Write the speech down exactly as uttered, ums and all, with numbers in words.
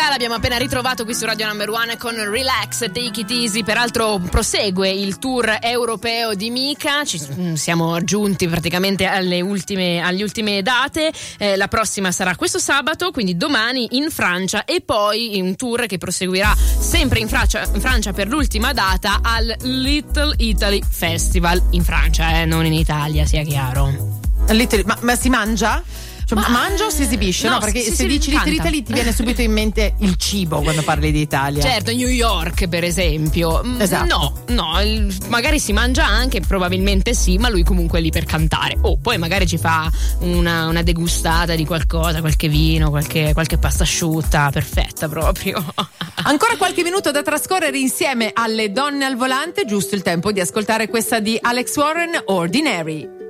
Mika l'abbiamo appena ritrovato qui su Radio Number One con Relax, Take It Easy. Peraltro prosegue il tour europeo di Mika, ci siamo giunti praticamente alle ultime, alle ultime date. Eh, la prossima sarà questo sabato, quindi domani in Francia, e poi un tour che proseguirà sempre in Francia, in Francia per l'ultima data al Little Italy Festival in Francia, eh, non in Italia, sia chiaro. Little, ma, ma si mangia? Cioè, Ma, mangia o si esibisce? no, No, perché si- se si dici canta. Little Italy ti viene subito in mente il cibo quando parli di Italia. Certo, New York per esempio. Mm, Esatto. No, no, il- magari si mangia anche, probabilmente sì, ma lui comunque è lì per cantare. O oh, poi magari ci fa una, una degustata di qualcosa, qualche vino, qualche, qualche pasta asciutta, perfetta proprio. Ancora qualche minuto da trascorrere insieme alle donne al volante, giusto il tempo di ascoltare questa di Alex Warren, Ordinary.